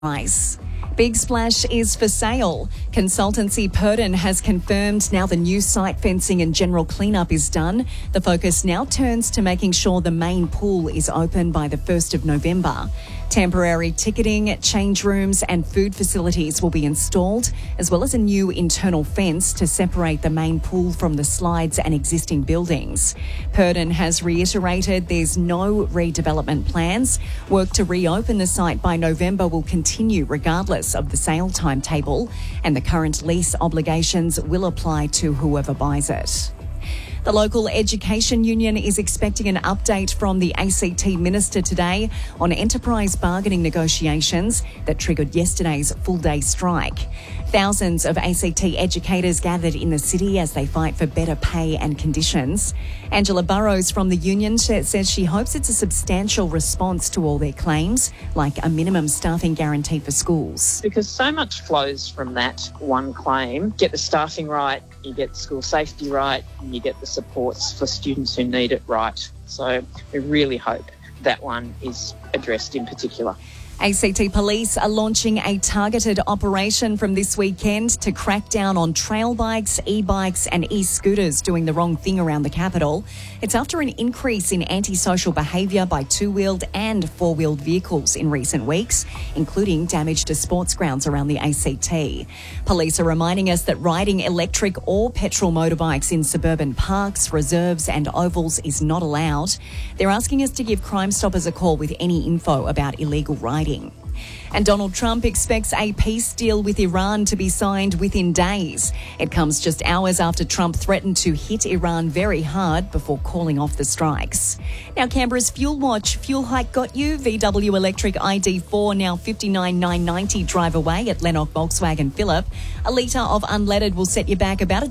Nice. Big Splash is for sale. Consultancy Purdon has confirmed now the new site fencing and general cleanup is done. The focus now turns to making sure the main pool is open by the 1st of November. Temporary ticketing, change rooms and food facilities will be installed, as well as a new internal fence to separate the main pool from the slides and existing buildings. Purdon has reiterated there's no redevelopment plans. Work to reopen the site by November will continue regardless of the sale timetable, and the current lease obligations will apply to whoever buys it. The local education union is expecting an update from the ACT minister today on enterprise bargaining negotiations that triggered yesterday's full-day strike. Thousands of ACT educators gathered in the city as they fight for better pay and conditions. Angela Burrows from the union says she hopes it's a substantial response to all their claims, like a minimum staffing guarantee for schools. Because so much flows from that one claim. Get the staffing right, you get school safety right, and you get the supports for students who need it right. So we really hope that one is addressed in particular. ACT Police are launching a targeted operation from this weekend to crack down on trail bikes, e-bikes and e-scooters doing the wrong thing around the capital. It's after an increase in antisocial behaviour by two-wheeled and four-wheeled vehicles in recent weeks, including damage to sports grounds around the ACT. Police are reminding us that riding electric or petrol motorbikes in suburban parks, reserves and ovals is not allowed. They're asking us to give Crime Stoppers a call with any info about illegal riding. And Donald Trump expects a peace deal with Iran to be signed within days. It comes just hours after Trump threatened to hit Iran very hard before calling off the strikes. Now, Canberra's Fuel Watch. Fuel hike got you. VW electric ID4 now $59,990 drive away at Lennox Volkswagen Phillip. A litre of unleaded will set you back about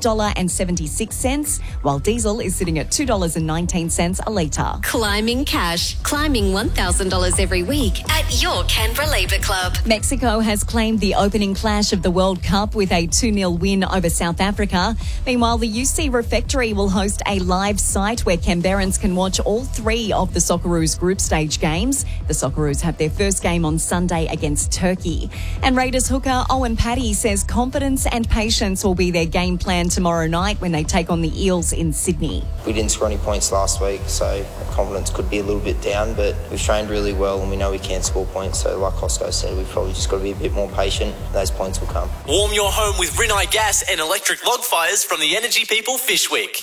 $1.76, while diesel is sitting at $2.19 a litre. Climbing cash. Climbing $1,000 every week at your Canberra Labour Club. Mexico has claimed the opening clash of the World Cup with a 2-0 win over South Africa. Meanwhile, the UC Refectory will host a live site where Canberrans can watch all three of the Socceroos group stage games. The Socceroos have their first game on Sunday against Turkey. And Raiders hooker Owen Paddy says confidence and patience will be their game plan tomorrow night when they take on the Eels in Sydney. We didn't score any points last week, so confidence could be a little bit down, but we've trained really well and we know we can score points. So like Costco said, we've probably just got to be a bit more patient. Those points will come. Warm your home with Rinnai Gas and electric log fires from the Energy People Fish Week.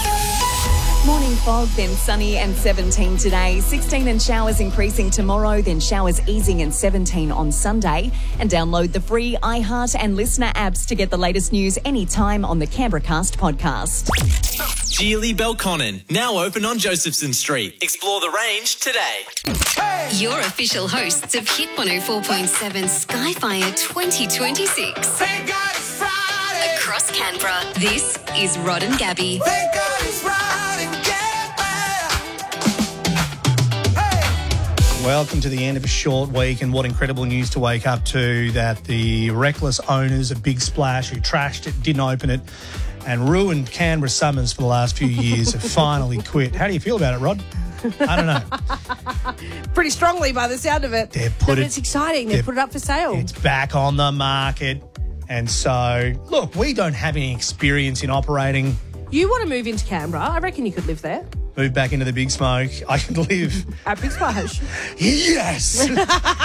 Morning fog, then sunny and 17 today. 16 and showers increasing tomorrow, then showers easing and 17 on Sunday. And download the free iHeart and Listener apps to get the latest news anytime on the Canberra Cast podcast. Geely Belconnen, now open on Josephson Street. Explore the range today. Your official hosts of Hit 104.7 Skyfire 2026. Thank God it's Friday. Across Canberra, this is Rod and Gabby. Thank God it's Friday. Hey. Welcome to the end of a short week, and what incredible news to wake up to that the reckless owners of Big Splash who trashed it, didn't open it, and ruined Canberra summers for the last few years have finally quit. How do you feel about it, Rod? I don't know. Pretty strongly by the sound of it. It's exciting. They've put it up for sale. It's back on the market. And so, look, we don't have any experience in operating. You want to move into Canberra? I reckon you could live there. Move back into the Big Smoke. I could live. At Big Splash. Yes! Okay,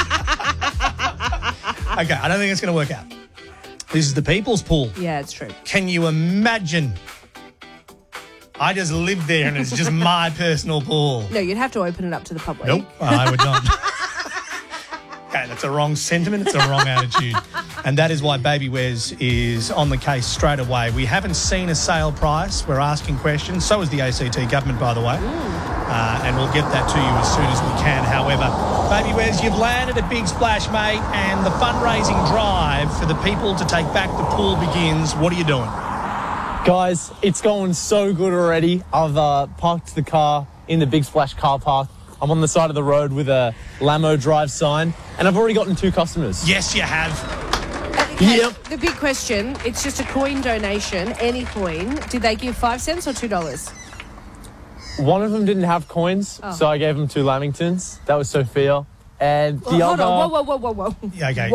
I don't think it's going to work out. This is the people's pool. Yeah, it's true. Can you imagine? I just live there and it's just my personal pool. No, you'd have to open it up to the public. Nope, I would not. Okay, that's a wrong sentiment. It's a wrong attitude. And that is why Baby Wes is on the case straight away. We haven't seen a sale price. We're asking questions. So is the ACT government, by the way. And we'll get that to you as soon as we can. However, Baby Wes, you've landed at Big Splash, mate, and the fundraising drive for the people to take back the pool begins. What are you doing? Guys, it's going so good already. I've parked the car in the Big Splash car park. I'm on the side of the road with a Lamo Drive sign, and I've already gotten 2 customers. Yes, you have. Okay, Yep. The big question, it's just a coin donation, any coin. Did they give 5 cents or $2? One of them didn't have coins, so I gave them 2 Lamingtons. That was Sophia. And the Hold other... on. Whoa. Yeah, okay.